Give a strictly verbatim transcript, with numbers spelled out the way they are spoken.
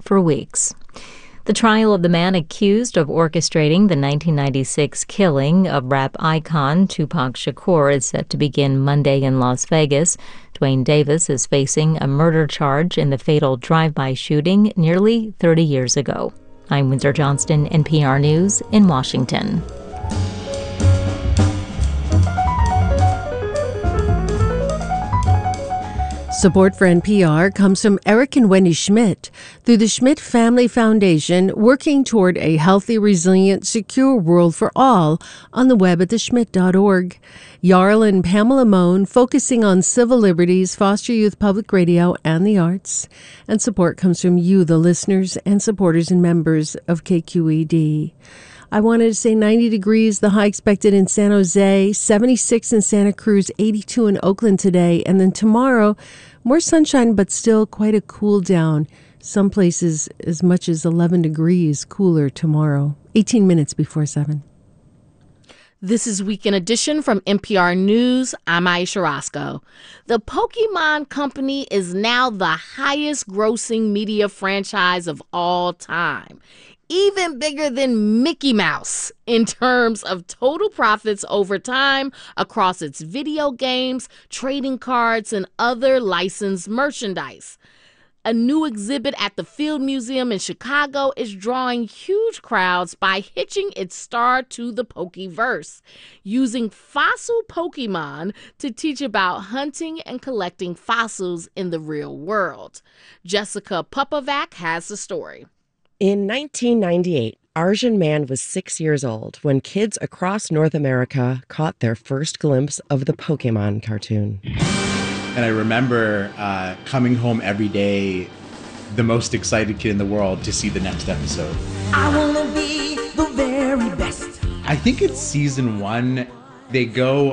for weeks. The trial of the man accused of orchestrating the nineteen ninety-six killing of rap icon Tupac Shakur is set to begin Monday in Las Vegas. Dwayne Davis is facing a murder charge in the fatal drive-by shooting nearly thirty years ago. I'm Windsor Johnston, N P R News in Washington. Support for N P R comes from Eric and Wendy Schmidt through the Schmidt Family Foundation, working toward a healthy, resilient, secure world for all on the web at the schmidt dot org. Jarl and Pamela Mohn focusing on civil liberties, foster youth public radio, and the arts. And support comes from you, the listeners and supporters and members of K Q E D. I wanted to say ninety degrees, the high expected in San Jose, seventy-six in Santa Cruz, eighty-two in Oakland today. And then tomorrow, more sunshine, but still quite a cool down. Some places as much as eleven degrees cooler tomorrow, eighteen minutes before seven. This is Weekend Edition from N P R News. I'm Aisha Roscoe. The Pokemon Company is now the highest grossing media franchise of all time. Even bigger than Mickey Mouse in terms of total profits over time across its video games, trading cards, and other licensed merchandise. A new exhibit at the Field Museum in Chicago is drawing huge crowds by hitching its star to the Pokeverse, using fossil Pokemon to teach about hunting and collecting fossils in the real world. Jessica Popovac has the story. In nineteen ninety-eight, Arjun Man was six years old when kids across North America caught their first glimpse of the Pokemon cartoon. And I remember uh, coming home every day, the most excited kid in the world to see the next episode. I want to be the very best. I think it's season one. They go